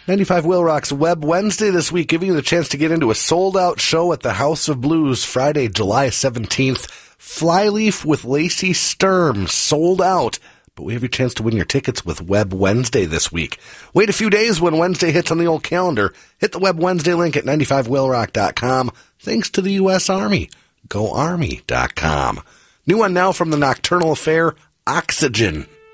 95 Will Rock's Web Wednesday this week, giving you the chance to get into a sold-out show at the House of Blues Friday, July 17th. Flyleaf with Lacey Sturm, sold out. But we have your chance to win your tickets with Web Wednesday this week. Wait a few days when Wednesday hits on the old calendar. Hit the Web Wednesday link at 95willrock.com. Thanks to the U.S. Army. GoArmy.com. New one now from the Nocturnal Affair, Oxygen.